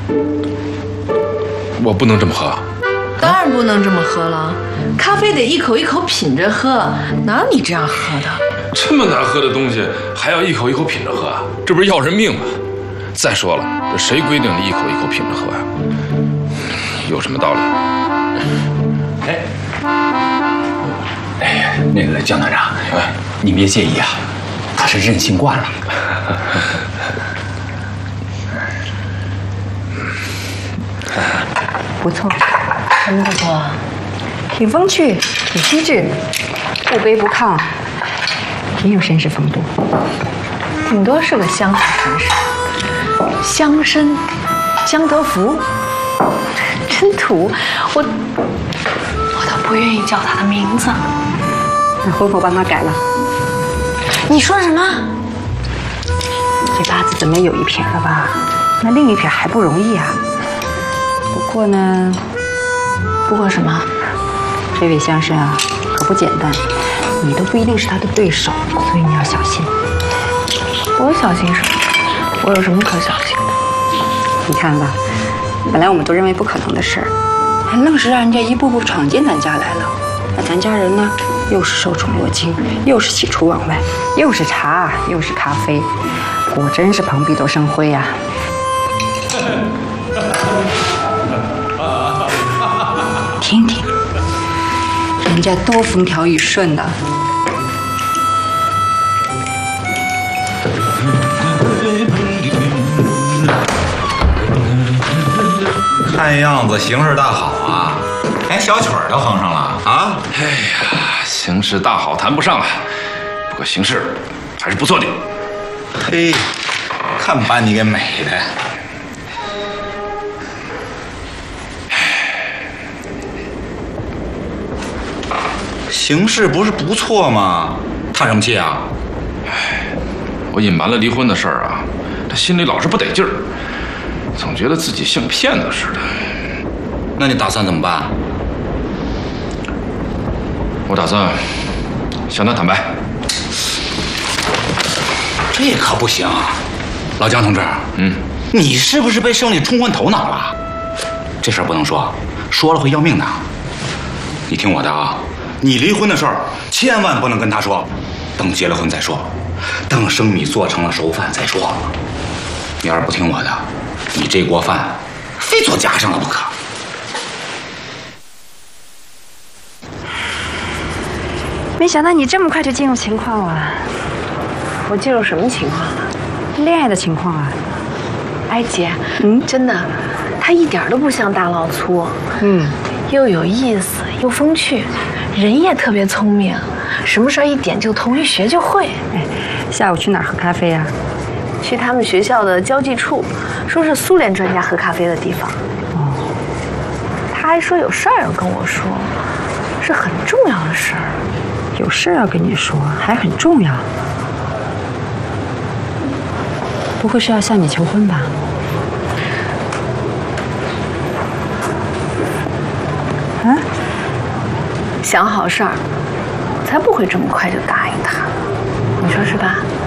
我不能这么喝。 当然不能这么喝了，咖啡得一口一口品着喝，哪有你这样喝的？ 这么难喝的东西还要一口一口品着喝，这不是要人命吗？再说了，这谁规定的一口一口品着喝呀？有什么道理？ 哎呀，那个江团长，你别介意啊，他是任性惯了。 不错， 什么不错啊？ 挺风趣，挺机智，不卑不亢，挺有绅士风度。 顶多是个乡下绅士，乡绅，江德福，真土，我都不愿意叫他的名字。 那婚后帮他改了。 你说什么？ 这八字怎么有一撇了吧？那另一撇还不容易啊。不过呢， 不过什么？ 这位乡绅啊，可不简单，你都不一定是他的对手，所以你要小心。 我小心什么？我有什么可小心的？ 你看吧，本来我们都认为不可能的事儿，还愣是让人家一步步闯进咱家来了。那咱家人呢，又是受宠若惊，又是喜出望外，又是茶，又是咖啡，果真是蓬荜都生辉呀。听听，人家多风调雨顺的。 看样子形势大好啊，连小曲儿都哼上了啊！ 哎呀，形势大好谈不上了，不过形势还是不错的。 嘿，看把你给美的！形势不是不错吗？叹什么气啊？ 我隐瞒了离婚的事儿啊，这心里老是不得劲儿，总觉得自己像骗子似的。 那你打算怎么办？ 我打算向他坦白。 这可不行，老江同志，你是不是被胜利冲昏头脑了？这事儿不能说，说了会要命的。你听我的啊，你离婚的事儿千万不能跟他说，等结了婚再说，等生米做成了熟饭再说。你要是不听我的，你这锅饭非做夹上了不可。 没想到你这么快就进入情况了。 我进入什么情况了？ 恋爱的情况啊。 哎姐，真的，他一点都不像大老粗，又有意思又风趣，人也特别聪明，什么事儿一点就通，一学就会。 哎，下午去哪儿喝咖啡啊？ 去他们学校的交际处，说是苏联专家喝咖啡的地方。 哦， 他还说有事儿要跟我说，是很重要的事儿。 有事儿要跟你说，还很重要。不会是要向你求婚吧？啊？ 想好事儿，才不会这么快就答应他，你说是吧？